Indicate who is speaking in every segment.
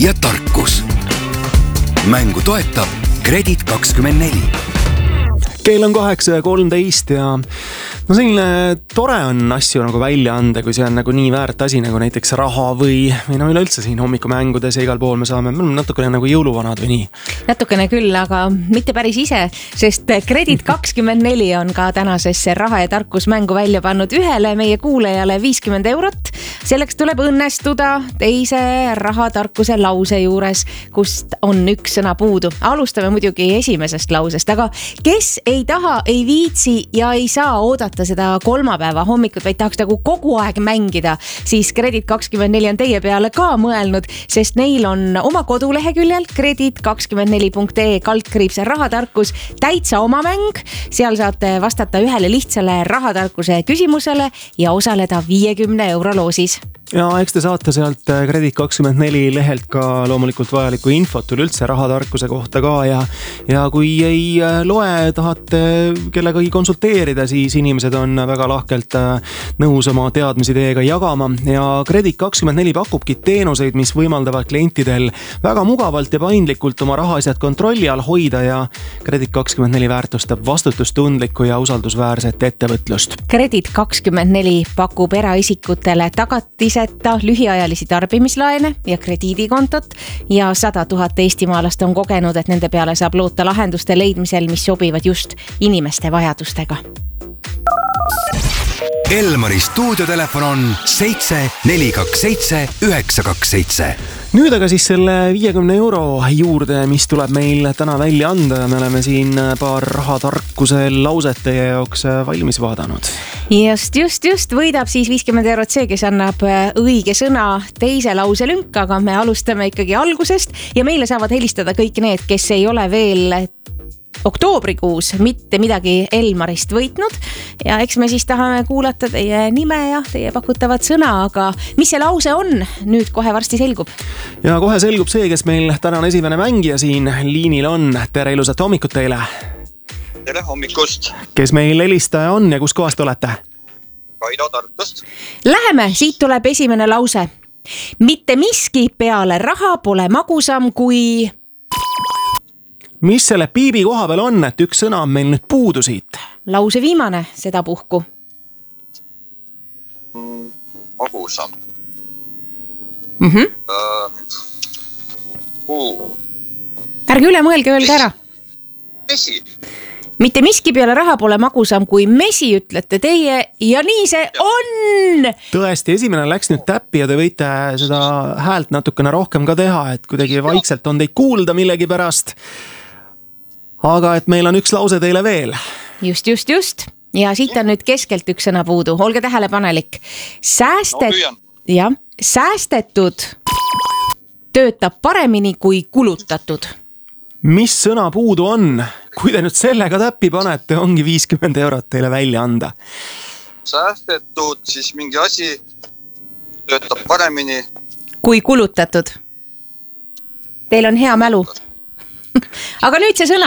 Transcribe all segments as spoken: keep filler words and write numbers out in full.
Speaker 1: ja tarkus. Mängu toetab Kredit kakskümmend neli.
Speaker 2: Kell on kaheksa ja kolmteist ja no selline tore on asju nagu välja anda, kui see on nagu nii väärt asi nagu näiteks raha või, või no üleüldse siin hommikumängudes ja igal pool me saame, me oleme natukene nagu jõuluvanad või nii.
Speaker 3: Natukene küll, aga mitte päris ise, sest Kredit kakskümmend neli on ka tänasesse raha ja tarkusmängu välja pannud ühele meie kuulajale viiskümmend eurot. Selleks tuleb õnnestuda teise rahatarkuse lause juures, kust on üks sõna puudu. Alustame muidugi esimesest lausest, aga kes ei taha, ei viitsi ja ei saa oodata seda kolmapäeva hommikut, vaid tahaks nagu kogu aeg mängida, siis Kredit kakskümmend neli on teie peale ka mõelnud, sest neil on oma koduleheküljel kredit kakskümmend neli punkt ee kaldkriips rahatarkus täitsa oma mäng. Seal saate vastata ühele lihtsale rahatarkuse küsimusele ja osaleda viiekümne euro loosis.
Speaker 2: Ja eks te saate sealt Kredit kakskümmend neli lehelt ka loomulikult vajalikku infot üleüldse rahatarkuse kohta ka ja, ja kui ei loe, tahate kellegagi konsulteerida, siis inimesed on väga lahkelt nõus oma teadmisi teiega jagama ja Kredit kakskümmend neli pakubki teenuseid, mis võimaldavad klientidel väga mugavalt ja paindlikult oma rahaasjad kontrolli all hoida ja Kredit kakskümmend neli väärtustab vastutustundlikku ja usaldusväärset ettevõtlust.
Speaker 3: Kredit kakskümmend neli pakub eraisikutele tagatise lühiajalisi tarbimislaene ja krediidikontot ja sada tuhat eestimaalast on kogenud, et nende peale saab loota lahenduste leidmisel, mis sobivad just inimeste vajadustega.
Speaker 1: Elmari stuudiotelefon on seitse neli kaks seitse üheksa kaks seitse.
Speaker 2: Nüüd aga siis selle viiekümne euro juurde, mis tuleb meil täna välja anda ja me oleme siin paar rahatarkuse lauset teie jaoks valmis vaadanud.
Speaker 3: Just, just, just võidab siis viiskümmend eurot see, kes annab õige sõna teise lause lünk, aga me alustame ikkagi algusest ja meile saavad helistada kõik need, kes ei ole veel oktoobrikuus mitte midagi Elmarist võitnud ja eks me siis tahame kuulata teie nime ja teie pakutavat sõna, aga mis see lause on, nüüd kohe varsti selgub.
Speaker 2: Ja kohe selgub see, kes meil täna on esimene mängija siin liinil on. Tere ilusat hommikut teile.
Speaker 4: Tere hommikust.
Speaker 2: Kes meil helistaja on ja kus kohast olete?
Speaker 4: Kaido Tartust.
Speaker 3: Läheme, siit tuleb esimene lause. Mitte miski peale raha pole magusam kui...
Speaker 2: Mis selle piibi koha peal on, et üks sõna on meil nüüd puudu siit?
Speaker 3: Lause viimane, seda puhku.
Speaker 4: Mm, magusam.
Speaker 3: Mm-hmm.
Speaker 4: Uh, uh.
Speaker 3: Ärge üle mõelge, öelge ära.
Speaker 4: Mesi.
Speaker 3: Mitte miski peale raha pole magusam kui mesi, ütlete teie ja nii see ja. On!
Speaker 2: Tõesti, esimene läks nüüd täppi ja te võite seda häält natukene rohkem ka teha, et kuidagi vaikselt on teid kuulda millegi pärast. Aga et meil on üks lause teile veel.
Speaker 3: Just, just, just. Ja siit on nüüd keskelt üks sõna puudu. Olge tähelepanelik. Säästet...
Speaker 4: No,
Speaker 3: ja, säästetud töötab paremini kui kulutatud.
Speaker 2: Mis sõna puudu on? Kui te nüüd sellega täppi panete, ongi viiskümmend eurot teile välja anda.
Speaker 4: Säästetud, siis mingi asi töötab paremini
Speaker 3: kui kulutatud. Teil on hea mälu. Aga nüüd see sõna.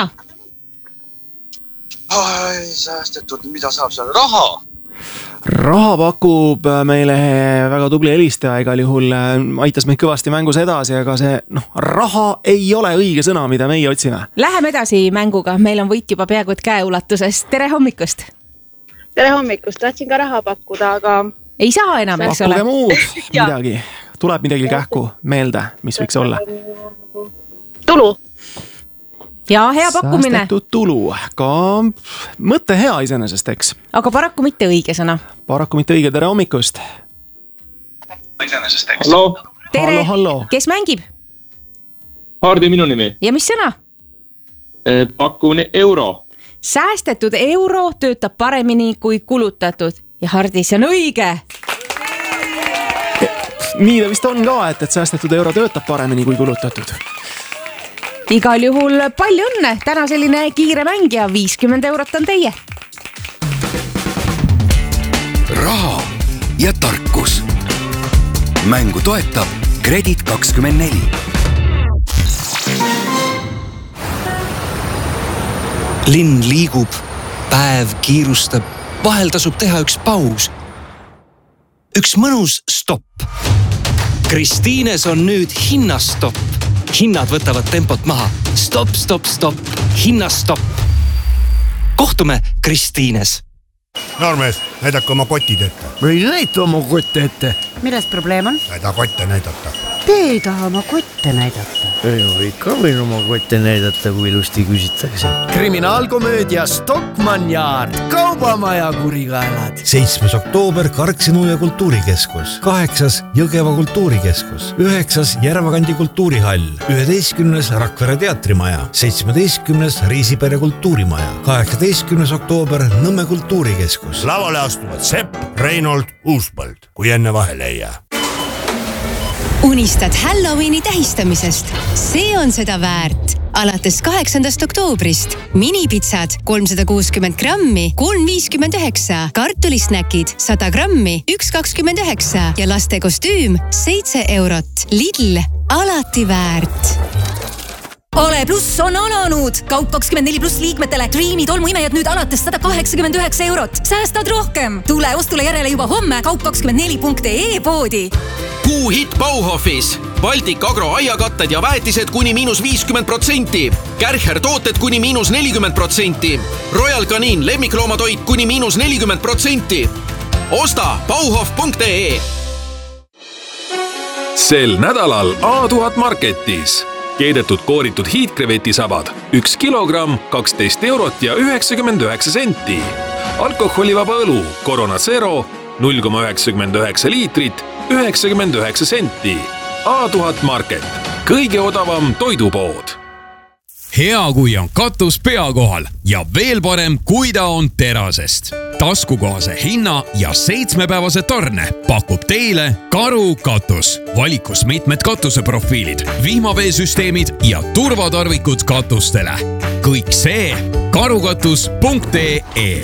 Speaker 4: Ai, säästetud, mida saab seal? Raha!
Speaker 2: Raha pakub meile väga tubli helistaja, igal juhul aitas meid kõvasti mängus edasi, aga see noh, raha ei ole õige sõna, mida meie otsime.
Speaker 3: Läheme edasi mänguga, meil on võit juba peaaegu et käeulatuses. Tere hommikust!
Speaker 5: Tere hommikust, tahtsin ka raha pakkuda, aga...
Speaker 3: Ei saa enam, eks ole.
Speaker 2: Pakkuge muud midagi, tuleb midagi kähku meelde, mis võiks olla?
Speaker 5: Tulu.
Speaker 3: Ja hea pakkumine.
Speaker 2: Säästetud tulu, ka mõtte hea iseenesest, eks.
Speaker 3: Aga paraku mitte õige sõna.
Speaker 2: Paraku mitte õige, tere hommikust.
Speaker 4: Iseenesest, eks.
Speaker 6: Hallo.
Speaker 3: Tere,
Speaker 2: hallo, hallo.
Speaker 3: Kes mängib?
Speaker 6: Hardi minu nimi.
Speaker 3: Ja mis sõna?
Speaker 6: Pakkumine euro.
Speaker 3: Säästetud euro töötab paremini kui kulutatud. Ja Hardi, see on õige.
Speaker 2: Nii ta vist on ka, et, et säästetud euro töötab paremini kui kulutatud.
Speaker 3: Igal juhul palju õnne, täna selline kiire mäng ja viiskümmend eurot on teie.
Speaker 1: Raha ja tarkus. Mängu toetab Kredit kakskümmend neli.
Speaker 7: Linn liigub, päev kiirustab, vahel tasub teha üks paus. Üks mõnus stopp. Kristiines on nüüd hinnastopp. Hinnad võtavad tempot maha. Stop, stop, stop. Hinnastopp. Kohtume Kristiines.
Speaker 8: Noormees, näidake oma kotid ette.
Speaker 9: Ma ei näita oma kotte ette.
Speaker 10: Milles probleem on?
Speaker 8: Näida kotte näidata.
Speaker 10: Te ei taha oma kotte näidata.
Speaker 9: Ei ole ikka võin oma kotte näidata, kui ilusti küsitakse. Kriminaalkomöödia Stockmann Yard. Kaubamaja kurikaelad.
Speaker 11: seitsmes oktoober Karksinu ja kultuurikeskus. kaheksas Jõgeva kultuurikeskus. üheksas Järvakandi kultuurihall. üheteistkümnes Rakvere teatrimaja. seitsmeteistkümnes Riisipere kultuurimaja. kaheksateistkümnes oktoober Nõmme kultuurikeskus.
Speaker 8: Lavale astuvad Sepp, Reinold, Uuspõld, kui enne vahele ei jää.
Speaker 12: Unistad Halloweeni tähistamisest? See on seda väärt. Alates kaheksandast oktoobrist minipitsad kolmsada kuuskümmend grammi, kolm viiskümmend üheksa, kartulisnäkid sada grammi, üks kakskümmend üheksa ja laste kostüüm seitse eurot. Lidl, alati väärt.
Speaker 13: Ole pluss on alanud! Kaup kakskümmend neli pluss liikmetele. Dreami tolmuimejad nüüd alates sada kaheksakümmend üheksa eurot. Säästad rohkem! Tule ostule järele juba homme kaup kakskümmend neli punkt ee poodi.
Speaker 14: Kuu hit Bauhofis. Baltic Agro aiakatted ja väetised kuni miinus viiskümmend protsenti. Kärcher tooted kuni miinus nelikümmend protsenti. Royal Canin lemmikloomatoit kuni miinus nelikümmend protsenti. Osta bauhof punkt ee.
Speaker 15: Sel nädalal A tuhat Marketis. Keedetud kooritud hiidkrevetisabad, üks kilogramm, kaksteist eurot ja üheksakümmend üheksa senti. Alkoholivaba õlu, Corona Zero, null koma üheksakümmend üheksa liitrit, üheksakümmend üheksa senti. A tuhat Market, kõige odavam toidupood.
Speaker 16: Hea, kui on katus pea kohal ja veel parem, kui ta on terasest. Taskukohase hinna ja seitsmepäevase tarne pakub teile Karu katus. Valikus mitmed katuseprofiilid, vihmaveesüsteemid ja turvatarvikud katustele. Kõik see karukatus punkt ee.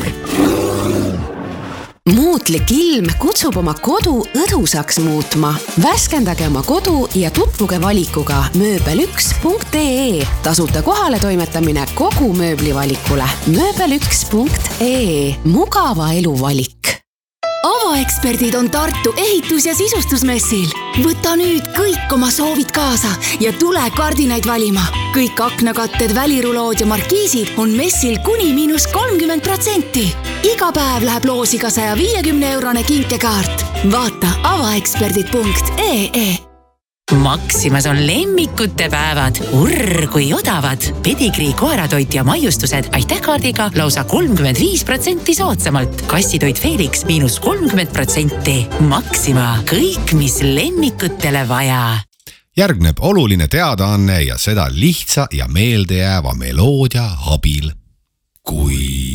Speaker 17: Muutlik ilm kutsub oma kodu õdusaks muutma. Värskendage oma kodu ja tutvuge valikuga mööbel üks punkt ee. Tasuta kohale toimetamine kogu mööblivalikule. mööbel üks punkt ee. Mugava elu valik.
Speaker 18: Avaeksperdid on Tartu ehitus- ja sisustusmessil. Võta nüüd kõik oma soovid kaasa ja tule kardinaid valima. Kõik aknakatted, välirulood ja markiisid on messil kuni miinus kolmkümmend protsenti. Iga päev läheb loosiga saja viiekümne eurone kinkekaart. Vaata avaeksperdid punkt ee.
Speaker 19: Maximas on lemmikute päevad. Urr, kui odavad. Pedigree koeratoit ja maiustused aitähkaardiga lausa kolmkümmend viis protsenti soodsamalt. Kassitoit Felix miinus kolmkümmend protsenti. Maxima, kõik, mis lemmikutele vaja.
Speaker 20: Järgneb oluline teadaanne ja seda lihtsa ja meeldejääva meloodia abil. Kui